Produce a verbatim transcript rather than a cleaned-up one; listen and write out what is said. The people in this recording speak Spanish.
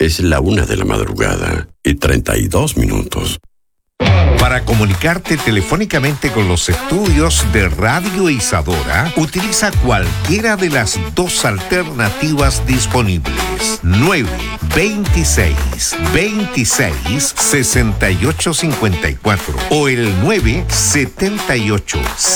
Es la una de la madrugada y treinta y dos minutos. Para comunicarte telefónicamente con los estudios de Radio Isadora, utiliza cualquiera de las dos alternativas disponibles. nueve veintiséis veintiséis sesenta y ocho cincuenta y cuatro o el nueve setenta y ocho